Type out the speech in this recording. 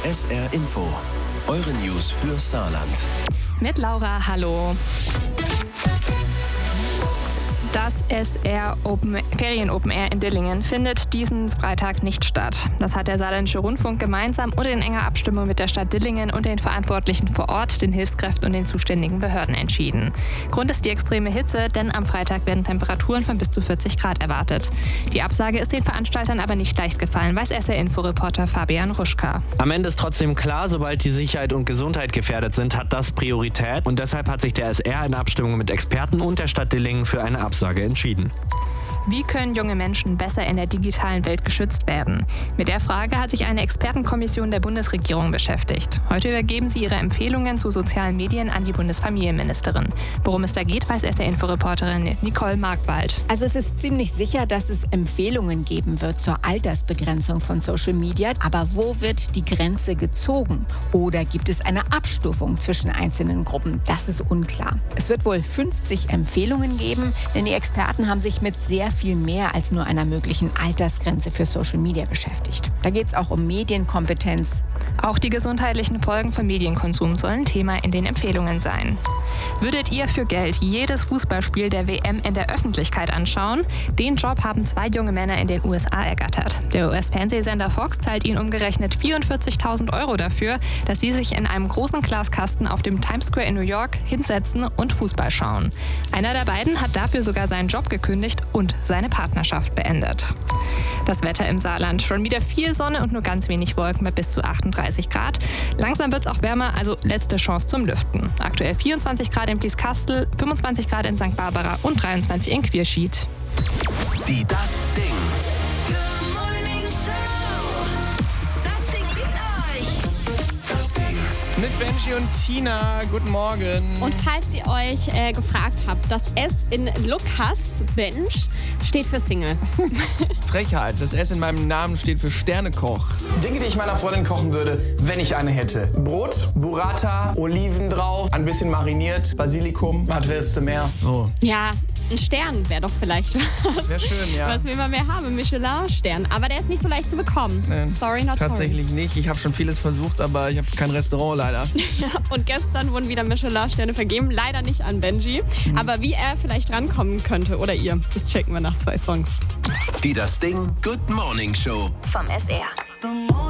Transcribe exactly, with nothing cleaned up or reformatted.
S R Info. Eure News für Saarland. Mit Laura, hallo. Das S R Open, Ferien Open Air in Dillingen findet diesen Freitag nicht statt. Das hat der Saarländische Rundfunk gemeinsam und in enger Abstimmung mit der Stadt Dillingen und den Verantwortlichen vor Ort, den Hilfskräften und den zuständigen Behörden entschieden. Grund ist die extreme Hitze, denn am Freitag werden Temperaturen von bis zu vierzig Grad erwartet. Die Absage ist den Veranstaltern aber nicht leicht gefallen, weiß S R-Info-Reporter Fabian Ruschka. Am Ende ist trotzdem klar, sobald die Sicherheit und Gesundheit gefährdet sind, hat das Priorität. Und deshalb hat sich der S R in Abstimmung mit Experten und der Stadt Dillingen für eine Absage entschieden. Wie können junge Menschen besser in der digitalen Welt geschützt werden? Mit der Frage hat sich eine Expertenkommission der Bundesregierung beschäftigt. Heute übergeben sie ihre Empfehlungen zu sozialen Medien an die Bundesfamilienministerin. Worum es da geht, weiß S R-Info-Reporterin Nicole Markwald. Also es ist ziemlich sicher, dass es Empfehlungen geben wird zur Altersbegrenzung von Social Media. Aber wo wird die Grenze gezogen? Oder gibt es eine Abstufung zwischen einzelnen Gruppen? Das ist unklar. Es wird wohl fünfzig Empfehlungen geben, denn die Experten haben sich mit sehr viel mehr als nur einer möglichen Altersgrenze für Social Media beschäftigt. Da geht es auch um Medienkompetenz. Auch die gesundheitlichen Folgen von Medienkonsum sollen Thema in den Empfehlungen sein. Würdet ihr für Geld jedes Fußballspiel der W M in der Öffentlichkeit anschauen? Den Job haben zwei junge Männer in den U S A ergattert. Der U S-Fernsehsender Fox zahlt ihnen umgerechnet vierundvierzigtausend Euro dafür, dass sie sich in einem großen Glaskasten auf dem Times Square in New York hinsetzen und Fußball schauen. Einer der beiden hat dafür sogar seinen Job gekündigt und seine Partnerschaft beendet. Das Wetter im Saarland. Schon wieder viel Sonne und nur ganz wenig Wolken bei bis zu achtunddreißig Grad. Langsam wird es auch wärmer, also letzte Chance zum Lüften. Aktuell vierundzwanzig Grad in Blieskastel, fünfundzwanzig Grad in Sankt Barbara und dreiundzwanzig in Quierschied. Die Das Ding. Mit Benji und Tina, guten Morgen. Und falls ihr euch äh, gefragt habt, das S in Lukas Bench steht für Single. Frechheit, das S in meinem Namen steht für Sternekoch. Dinge, die ich meiner Freundin kochen würde, wenn ich eine hätte. Brot, Burrata, Oliven drauf, ein bisschen mariniert, Basilikum. Was willst du mehr? So. Ja, ein Stern wäre doch vielleicht was. Das wäre schön, ja. Was wir immer mehr haben, Michelin-Stern. Aber der ist nicht so leicht zu bekommen. Nein, sorry, not tatsächlich nicht. Ich habe schon vieles versucht, aber ich habe kein Restaurant leider. Ja, und gestern wurden wieder Michelin-Sterne vergeben. Leider nicht an Benji. Mhm. Aber wie er vielleicht rankommen könnte oder ihr, das checken wir nach zwei Songs. Die Das Ding Good Morning Show Vom S R.